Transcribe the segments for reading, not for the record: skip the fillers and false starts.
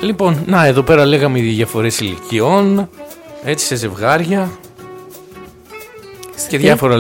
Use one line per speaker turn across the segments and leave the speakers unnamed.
Λοιπόν, να, εδώ πέρα λέγαμε οι διαφορές ηλικιών, έτσι, σε ζευγάρια και διάφορα.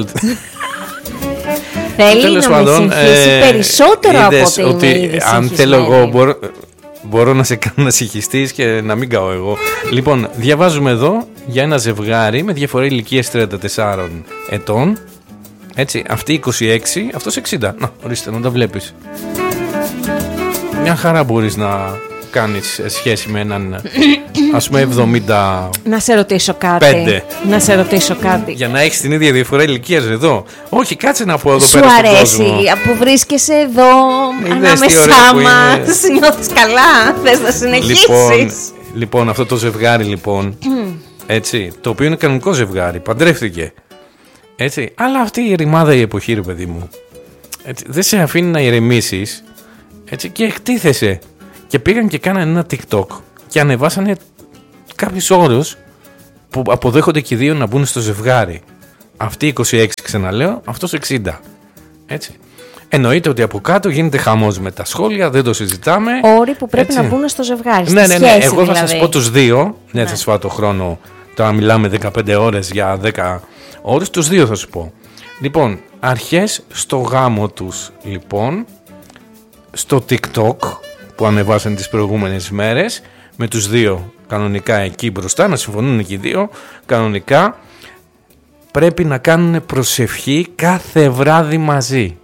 Θέλει να με συγχύσει περισσότερο από ό,τι είναι ήδη
αν θέλω εγώ μπορώ να σε κάνω να συγχυστείς και να μην κάω εγώ. Λοιπόν, διαβάζουμε εδώ για ένα ζευγάρι με διαφορά ηλικίας 34 ετών. Έτσι, αυτή 26, αυτός 60. Να, ορίστε, να τα βλέπεις. Μια χαρά μπορείς να κάνεις σχέση με έναν, ας πούμε, 70.
Να σε ρωτήσω κάτι.
Για να έχεις την ίδια διαφορά ηλικίας εδώ. Όχι, κάτσε να πω εδώ
σου
πέρα στον
αρέσει
κόσμο.
που βρίσκεσαι εδώ ανάμεσά μας? Νιώθεις καλά? Θες να συνεχίσεις?
Λοιπόν, αυτό το ζευγάρι λοιπόν, έτσι, το οποίο είναι κανονικό ζευγάρι, παντρεύτηκε. Έτσι, αλλά αυτή η ρημάδα η εποχή, ρε παιδί μου, έτσι, δεν σε αφήνει να ηρεμήσεις. Έτσι, και εκτίθεσαι. Και πήγαν και κάνανε ένα TikTok και ανεβάσανε κάποιους όρους που αποδέχονται και οι δύο να μπουν στο ζευγάρι. Αυτή 26, ξαναλέω, αυτός 60. Έτσι. Εννοείται ότι από κάτω γίνεται χαμός με τα σχόλια, δεν το συζητάμε.
Όροι που πρέπει να μπουν στο ζευγάρι.
Ναι.
Σχέση,
εγώ θα
δηλαδή.
σας πω τους δύο. Ναι, θα σας φάω το χρόνο. Τώρα μιλάμε 15 ώρες για 10 ώρες. Τους δύο θα σου πω. Λοιπόν, αρχές στο γάμο τους, λοιπόν, στο TikTok που ανεβάσαν τις προηγούμενες μέρες, με τους δύο κανονικά εκεί μπροστά, να συμφωνούν και οι δύο κανονικά, πρέπει να κάνουν προσευχή κάθε βράδυ μαζί.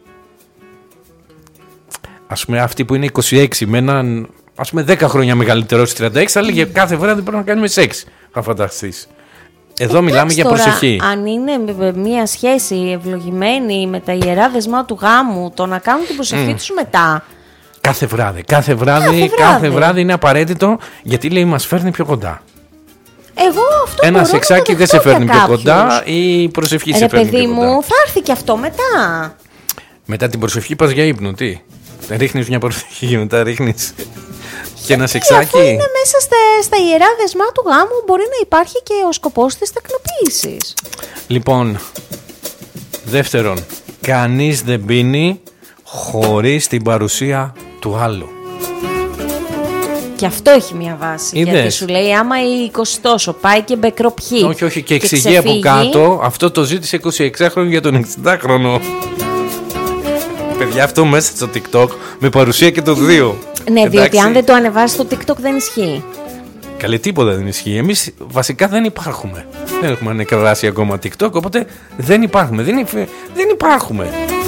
Ας πούμε αυτή που είναι 26 με έναν, ας πούμε, 10 χρόνια μεγαλύτερο, 36, θα λέγε κάθε βράδυ πρέπει να κάνουμε σεξ. Θα φανταστείς. Εδώ μιλάμε για προσευχή.
Αν είναι μια σχέση ευλογημένη με τα ιερά δεσμά του γάμου, το να κάνουν την προσευχή τους μετά.
Κάθε βράδυ είναι απαραίτητο, γιατί λέει μας φέρνει πιο κοντά.
Εγώ αυτό
ένα σεξάκι δεν σε φέρνει πιο κοντά, η προσευχή σε φέρνει πιο κοντά.
Παιδί μου, θα έρθει και αυτό μετά.
Μετά την προσευχή πας για ύπνο, τι? Ρίχνεις μια προσευχή και μετά ρίχνεις και ένα σεξάκι.
Αφού είναι μέσα στα ιερά δεσμά του γάμου, μπορεί να υπάρχει και ο σκοπός της τεκνοποίησης.
Λοιπόν, δεύτερον, κανείς δεν πίνει χωρίς την παρουσία του άλλου.
Και αυτό έχει μια βάση.
Είδες?
Γιατί σου λέει άμα η 20 τόσο πάει και μπεκροπιεί.
Όχι, και εξηγεί από κάτω. Αυτό το ζήτησε 26χρονο για τον 60χρονο. Παιδιά, αυτό μέσα στο TikTok με παρουσία και το δύο.
Ναι, εντάξει. Διότι αν δεν το ανεβάσει στο TikTok δεν ισχύει.
Καλή, τίποτα δεν ισχύει. Εμείς βασικά δεν υπάρχουμε. Δεν έχουμε ανεκράσει ακόμα TikTok, οπότε δεν υπάρχουμε. Δεν υπάρχουμε.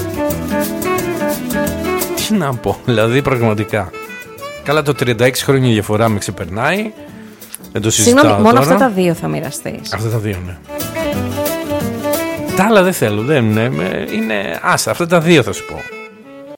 Τι να πω, δηλαδή πραγματικά. Καλά, το 36 χρόνια διαφορά με ξεπερνάει. Δεν το συζητάω.
Συγγνώμη, μόνο
τώρα.
αυτά τα δύο θα μοιραστείς.
Αυτά τα δύο, ναι. Τα άλλα δεν θέλω. Δεν είναι. Άσα, αυτά τα δύο θα σου πω.